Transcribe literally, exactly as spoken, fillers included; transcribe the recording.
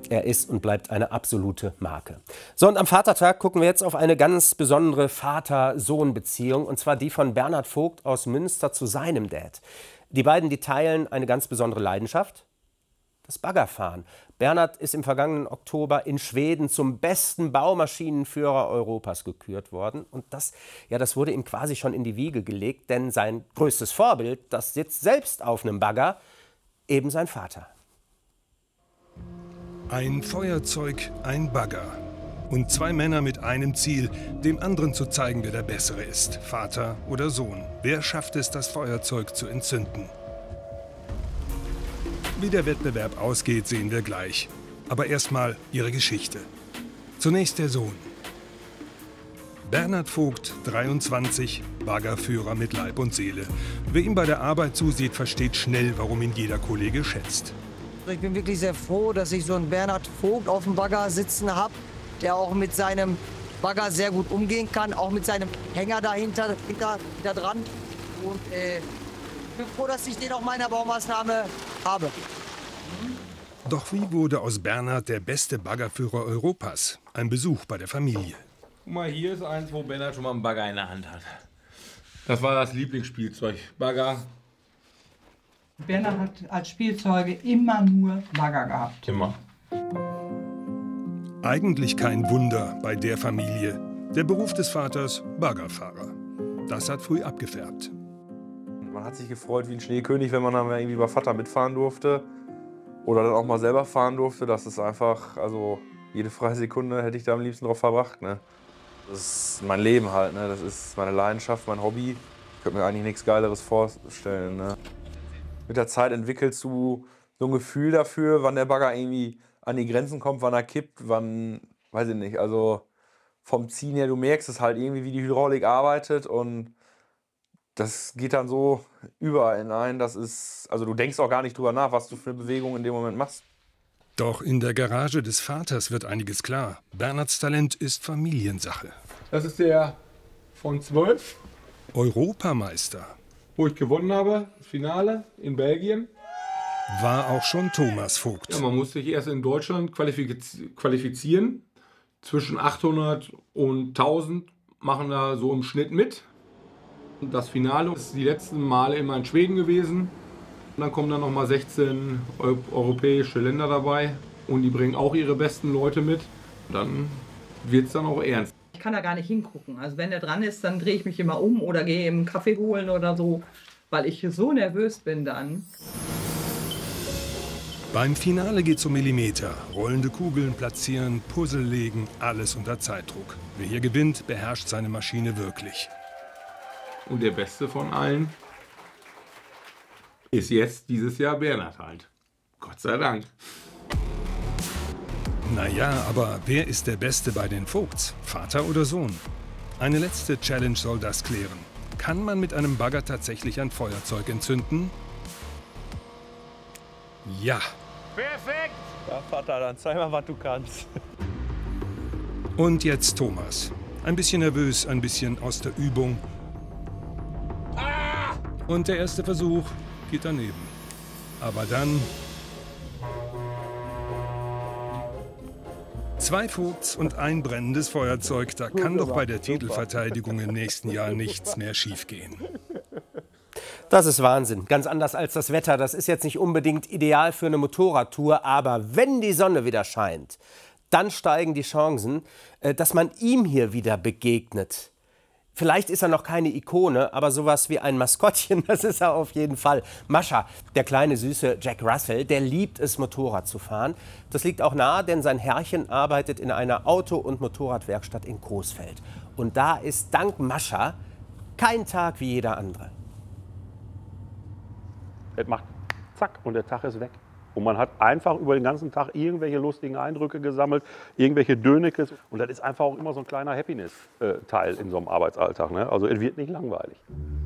Er ist und bleibt eine absolute Marke. So, und am Vatertag gucken wir jetzt auf eine ganz besondere Vater-Sohn-Beziehung, und zwar die von Bernhard Vogt aus Münster zu seinem Dad. Die beiden, die teilen eine ganz besondere Leidenschaft: das Baggerfahren. Bernhard ist im vergangenen Oktober in Schweden zum besten Baumaschinenführer Europas gekürt worden. Und das, ja, das wurde ihm quasi schon in die Wiege gelegt, denn sein größtes Vorbild, das sitzt selbst auf einem Bagger, eben sein Vater. Ein Feuerzeug, ein Bagger. Und zwei Männer mit einem Ziel, dem anderen zu zeigen, wer der Bessere ist, Vater oder Sohn. Wer schafft es, das Feuerzeug zu entzünden? Wie der Wettbewerb ausgeht, sehen wir gleich. Aber erstmal ihre Geschichte. Zunächst der Sohn. Bernhard Vogt, dreiundzwanzig, Baggerführer mit Leib und Seele. Wer ihm bei der Arbeit zusieht, versteht schnell, warum ihn jeder Kollege schätzt. Ich bin wirklich sehr froh, dass ich so einen Bernhard Vogt auf dem Bagger sitzen habe, der auch mit seinem Bagger sehr gut umgehen kann, auch mit seinem Hänger dahinter, hinter, hinter dran. Und äh, ich bin froh, dass ich den auch meiner Baumaßnahme habe. Doch wie wurde aus Bernhard der beste Baggerführer Europas? Ein Besuch bei der Familie. Guck mal, hier ist eins, wo Bernhard schon mal einen Bagger in der Hand hat. Das war das Lieblingsspielzeug. Bagger. Bernhard hat als Spielzeuge immer nur Bagger gehabt. Immer. Eigentlich kein Wunder bei der Familie. Der Beruf des Vaters, Baggerfahrer. Das hat früh abgefärbt. Man hat sich gefreut wie ein Schneekönig, wenn man dann irgendwie bei Vater mitfahren durfte. Oder dann auch mal selber fahren durfte. Das ist einfach, also jede freie Sekunde hätte ich da am liebsten drauf verbracht. Ne? Das ist mein Leben halt, ne? Das ist meine Leidenschaft, mein Hobby. Ich könnte mir eigentlich nichts Geileres vorstellen. Ne? Mit der Zeit entwickelst du so ein Gefühl dafür, wann der Bagger irgendwie an die Grenzen kommt, wann er kippt, wann, weiß ich nicht. Also vom Ziehen her, du merkst es halt irgendwie, wie die Hydraulik arbeitet, und das geht dann so überall hinein. Das ist, also du denkst auch gar nicht drüber nach, was du für eine Bewegung in dem Moment machst. Doch in der Garage des Vaters wird einiges klar. Bernhards Talent ist Familiensache. Das ist der von zwölf, Europameister. wo ich gewonnen habe, das Finale in Belgien. War auch schon Thomas Vogt. Ja, man musste sich erst in Deutschland qualifiz qualifizieren. Zwischen achthundert und tausend machen da so im Schnitt mit. Und das Finale ist die letzten Male immer in Schweden gewesen. Und dann kommen dann nochmal sechzehn eu europäische Länder dabei. Und die bringen auch ihre besten Leute mit. Und dann wird es dann auch ernst. Ich kann da gar nicht hingucken. Also wenn der dran ist, dann drehe ich mich immer um oder gehe eben einen Kaffee holen oder so, weil ich so nervös bin dann. Beim Finale geht's um Millimeter. Rollende Kugeln platzieren, Puzzle legen, alles unter Zeitdruck. Wer hier gewinnt, beherrscht seine Maschine wirklich. Und der Beste von allen ist jetzt dieses Jahr Bernhard halt. Gott sei Dank. Naja, aber wer ist der Beste bei den Vogts? Vater oder Sohn? Eine letzte Challenge soll das klären. Kann man mit einem Bagger tatsächlich ein Feuerzeug entzünden? Ja. Perfekt! Ja, Vater, dann zeig mal, was du kannst. Und jetzt Thomas. Ein bisschen nervös, ein bisschen aus der Übung. Ah! Und der erste Versuch geht daneben. Aber dann... Zwei Vogts und ein brennendes Feuerzeug. Da kann doch bei der Titelverteidigung im nächsten Jahr nichts mehr schiefgehen. Das ist Wahnsinn. Ganz anders als das Wetter. Das ist jetzt nicht unbedingt ideal für eine Motorradtour. Aber wenn die Sonne wieder scheint, dann steigen die Chancen, dass man ihm hier wieder begegnet. Vielleicht ist er noch keine Ikone, aber sowas wie ein Maskottchen, das ist er auf jeden Fall. Mascha, der kleine süße Jack Russell, der liebt es, Motorrad zu fahren. Das liegt auch nahe, denn sein Herrchen arbeitet in einer Auto- und Motorradwerkstatt in Coesfeld. Und da ist dank Mascha kein Tag wie jeder andere. Es macht zack und der Tag ist weg. Und man hat einfach über den ganzen Tag irgendwelche lustigen Eindrücke gesammelt, irgendwelche Dönekes. Und das ist einfach auch immer so ein kleiner Happiness-Teil in so einem Arbeitsalltag. Ne? Also es wird nicht langweilig.